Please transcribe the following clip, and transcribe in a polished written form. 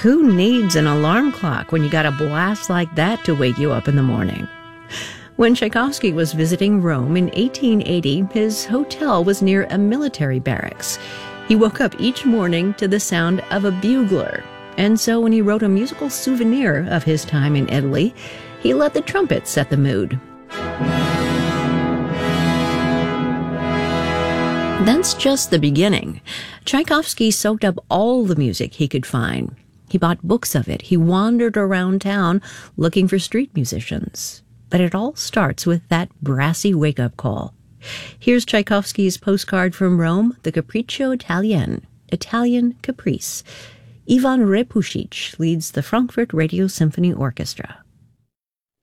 Who needs an alarm clock when you got a blast like that to wake you up in the morning? When Tchaikovsky was visiting Rome in 1880, his hotel was near a military barracks. He woke up each morning to the sound of a bugler, and so when he wrote a musical souvenir of his time in Italy, he let the trumpet set the mood. That's just the beginning. Tchaikovsky soaked up all the music he could find. He bought books of it. He wandered around town looking for street musicians. But it all starts with that brassy wake-up call. Here's Tchaikovsky's postcard from Rome, the Capriccio Italien, Italian Caprice. Ivan Repusic leads the Frankfurt Radio Symphony Orchestra.